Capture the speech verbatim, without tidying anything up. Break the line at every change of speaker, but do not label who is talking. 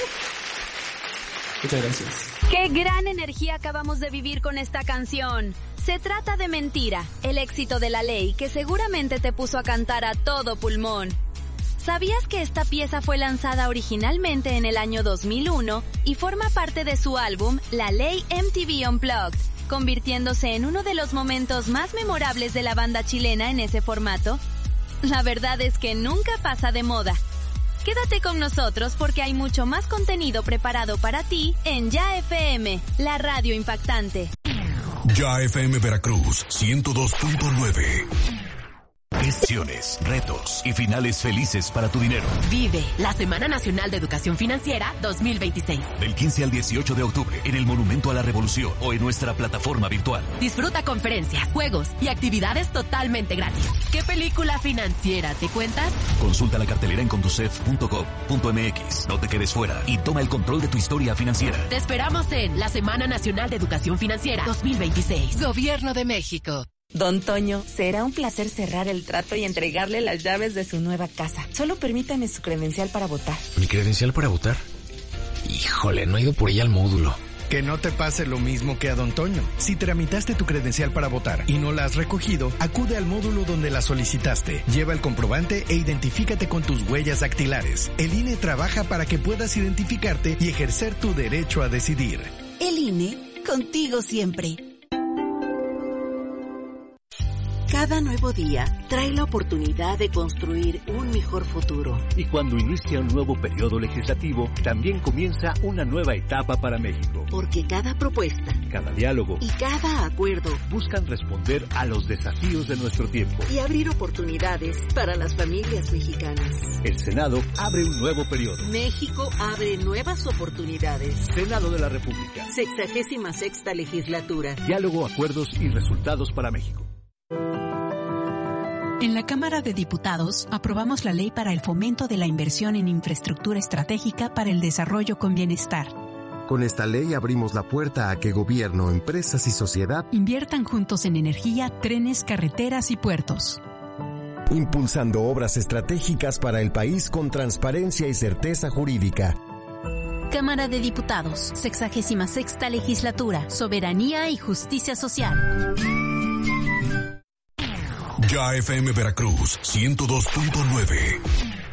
Muchas gracias.
¡Qué gran energía acabamos de vivir con esta canción! Se trata de Mentira, el éxito de La Ley que seguramente te puso a cantar a todo pulmón. ¿Sabías que esta pieza fue lanzada originalmente en el año dos mil uno y forma parte de su álbum La Ley M T V Unplugged, convirtiéndose en uno de los momentos más memorables de la banda chilena en ese formato? La verdad es que nunca pasa de moda. Quédate con nosotros porque hay mucho más contenido preparado para ti en Ya F M, la radio impactante.
Ya F M Veracruz, ciento dos punto nueve. Gestiones, retos y finales felices para tu dinero.
Vive la Semana Nacional de Educación Financiera dos mil veintiséis.
Del quince al dieciocho de octubre en el Monumento a la Revolución o en nuestra plataforma virtual.
Disfruta conferencias, juegos y actividades totalmente gratis. ¿Qué película financiera te cuentas?
Consulta la cartelera en conducef punto gov punto m x. No te quedes fuera y toma el control de tu historia financiera.
Te esperamos en la Semana Nacional de Educación Financiera dos mil veintiséis. Gobierno de México.
Don Toño, será un placer cerrar el trato y entregarle las llaves de su nueva casa. Solo permítame su credencial para votar.
¿Mi credencial para votar? Híjole, no he ido por ella al módulo.
Que no te pase lo mismo que a Don Toño. Si tramitaste tu credencial para votar y no la has recogido, acude al módulo donde la solicitaste. Lleva el comprobante e identifícate con tus huellas dactilares. El I N E trabaja para que puedas identificarte y ejercer tu derecho a decidir.
El I N E, contigo siempre. Cada nuevo día trae la oportunidad de construir un mejor futuro.
Y cuando inicia un nuevo periodo legislativo, también comienza una nueva etapa para México.
Porque cada propuesta,
cada diálogo
y cada acuerdo
buscan responder a los desafíos de nuestro tiempo
y abrir oportunidades para las familias mexicanas.
El Senado abre un nuevo periodo.
México abre nuevas oportunidades.
Senado de la República.
Sexagésima sexta legislatura.
Diálogo, acuerdos y resultados para México.
En la Cámara de Diputados aprobamos la Ley para el Fomento de la Inversión en Infraestructura Estratégica para el Desarrollo con Bienestar.
Con esta ley abrimos la puerta a que gobierno, empresas y sociedad
inviertan juntos en energía, trenes, carreteras y puertos.
Impulsando obras estratégicas para el país con transparencia y certeza jurídica.
Cámara de Diputados, sexagésima sexta legislatura, soberanía y justicia social.
Ya F M Veracruz, ciento dos punto nueve.